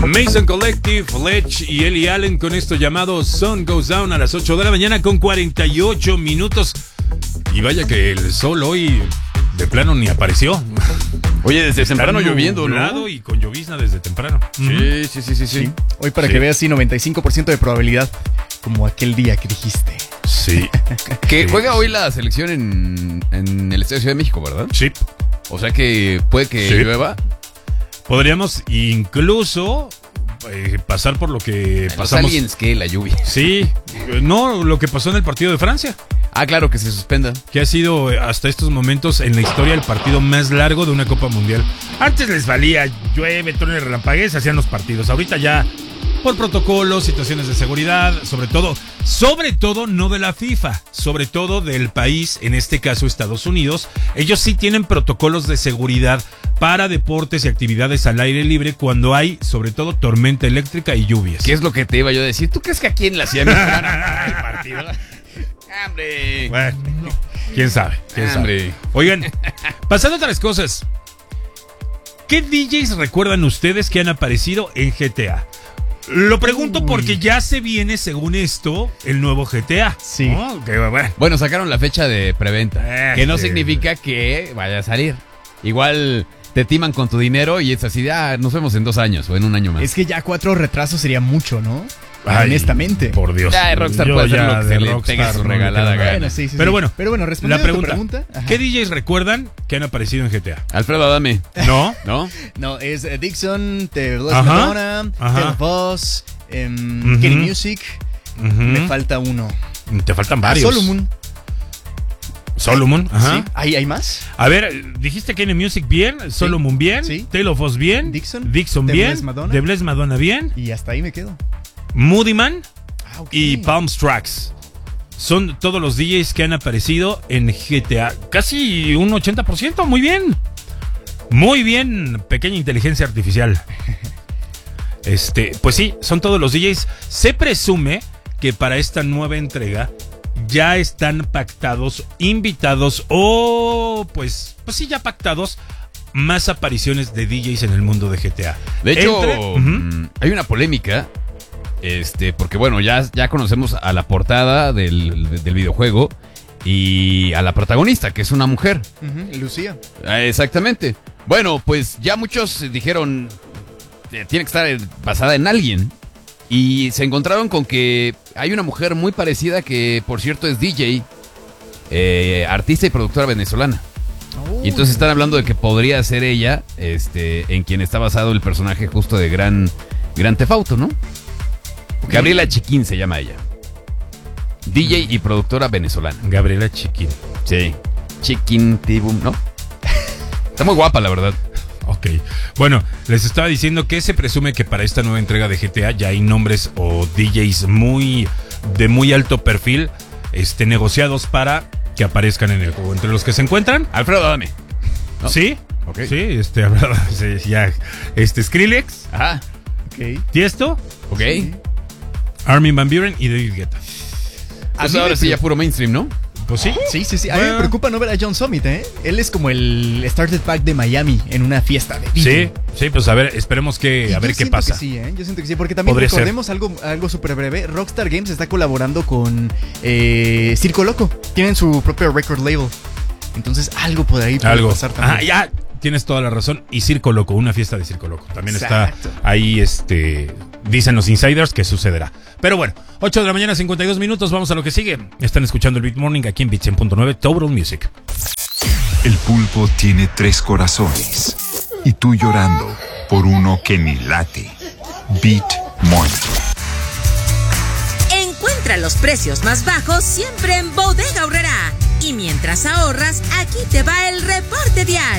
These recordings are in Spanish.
Mason Collective, Ledge y Ellie Allen con esto llamado Sun Goes Down a las 8 de la mañana con 48 minutos. Y vaya que el sol hoy de plano ni apareció. Oye, desde temprano lloviendo, ¿no? Y con llovizna desde temprano. Sí. Hoy para que veas, sí, 95% de probabilidad, como aquel día que dijiste. Sí. Que juega hoy la selección en el Estadio Ciudad de México, ¿verdad? Sí. O sea que puede que llueva. Podríamos incluso pasar por lo que Los pasamos. aliens, que la lluvia. Sí, no, lo que pasó en el partido de Francia. Ah, claro, que se suspenda. Que ha sido hasta estos momentos en la historia el partido más largo de una Copa Mundial. Antes les valía, llueve, truene, relampaguez, hacían los partidos. Ahorita ya, por protocolos, situaciones de seguridad, sobre todo no de la FIFA, sobre todo del país, en este caso Estados Unidos. Ellos sí tienen protocolos de seguridad para deportes y actividades al aire libre cuando hay, sobre todo, tormenta eléctrica y lluvias. ¿Qué es lo que te iba yo a decir? ¿Tú crees que aquí en la Ciudad Mexicana hay partido? ¡Hombre! Bueno, quién sabe. Oigan, pasando a otras cosas, ¿qué DJs recuerdan ustedes que han aparecido en GTA? Lo pregunto porque ya se viene, según esto, el nuevo GTA. Sí. Oh, Bueno, sacaron la fecha de preventa, que no significa que vaya a salir. Igual te timan con tu dinero y es así de, nos vemos en 2 años o en 1 año más. Es que ya 4 retrasos sería mucho, ¿no? Ay, honestamente. Por Dios. Ya, Rockstar puede hacer lo que se le pega su regalada gana. Bueno, sí. Pero bueno, respondiendo la pregunta, ajá. ¿qué DJs recuerdan que han aparecido en GTA? Alfredo Adame. ¿No? ¿No? No, es Dixon, The Bless Madonna, The Boss, Kenny Music. Me falta uno. Te faltan varios. Solomon, ajá. Sí. ¿Hay más? A ver, dijiste Kenny Music bien, Solomon bien, sí. Tale of Us bien, Dixon bien, Bless The Bless Madonna bien, y hasta ahí me quedo. Moody Man Okay. y Palm Tracks. Son todos los DJs que han aparecido en GTA. Casi un 80%, muy bien. Muy bien, pequeña inteligencia artificial. Pues sí, son todos los DJs. Se presume que para esta nueva entrega ya están pactados, invitados o pues sí, ya pactados más apariciones de DJs en el mundo de GTA. De hecho, hay una polémica, porque bueno, ya conocemos a la portada del videojuego y a la protagonista, que es una mujer. Lucía. Exactamente. Bueno, pues ya muchos dijeron, tiene que estar basada en alguien. Y se encontraron con que hay una mujer muy parecida que, por cierto, es DJ, artista y productora venezolana. Y entonces están hablando de que podría ser ella, en quien está basado el personaje justo de Gran Theft Auto, ¿no? Gabriela Chiquín se llama ella. DJ y productora venezolana. Gabriela Chiquín. Sí. Chiquín Tibum, ¿no? Está muy guapa, la verdad. Ok, bueno, les estaba diciendo que se presume que para esta nueva entrega de GTA ya hay nombres o DJs de muy alto perfil negociados para que aparezcan en el juego. Entre los que se encuentran, Alfredo Adame, ¿no? Sí, okay. Sí, ya, Skrillex, ajá, okay. Tiesto, okay. Armin van Buuren y David Guetta. Pues ahora sí ya puro mainstream, ¿no? Pues sí. Sí. A mí me preocupa no ver a John Summit, ¿eh? Él es como el Starter Pack de Miami en una fiesta de DJ. Sí, pues a ver, esperemos a ver qué pasa. Yo siento que sí, porque también recordemos algo súper breve. Rockstar Games está colaborando con Circo Loco. Tienen su propio record label. Entonces algo por ahí puede pasar también. Ya, tienes toda la razón. Y Circo Loco, una fiesta de Circo Loco. También Exacto. Está ahí, dicen los insiders que sucederá. Pero bueno, 8 de la mañana, 52 minutos, vamos a lo que sigue. Están escuchando el Beat Morning aquí en Beat 100.9, Total Music. El pulpo tiene 3 corazones y tú llorando por uno que ni late. Beat Morning. Encuentra los precios más bajos siempre en Bodega Aurrerá. Y mientras ahorras, aquí te va el reporte vial.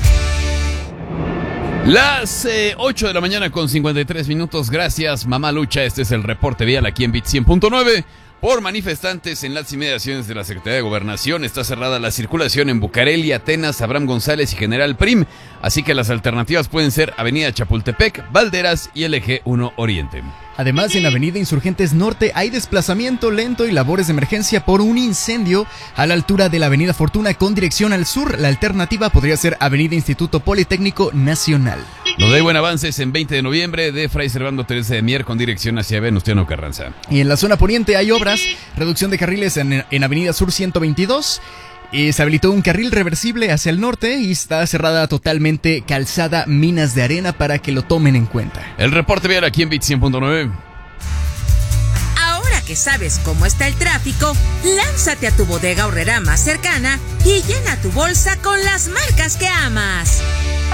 Las 8 de la mañana con 53 minutos. Gracias, Mamá Lucha. Este es el reporte vial aquí en Beat 100.9. Por manifestantes en las inmediaciones de la Secretaría de Gobernación está cerrada la circulación en Bucareli, Atenas, Abraham González y General Prim, así que las alternativas pueden ser Avenida Chapultepec, Valderas y el Eje 1 Oriente. Además, en Avenida Insurgentes Norte hay desplazamiento lento y labores de emergencia por un incendio a la altura de la Avenida Fortuna con dirección al sur. La alternativa podría ser Avenida Instituto Politécnico Nacional. Donde hay buen avances en 20 de noviembre de Fray Servando Teresa de Mier con dirección hacia Venustiano Carranza. Y en la zona poniente hay obras, reducción de carriles en Avenida Sur 122. Se habilitó un carril reversible hacia el norte y está cerrada totalmente calzada Minas de Arena para que lo tomen en cuenta. El reporte vial aquí en Bit 100.9. Ahora que sabes cómo está el tráfico, lánzate a tu Bodega Aurrerá más cercana y llena tu bolsa con las marcas que amas.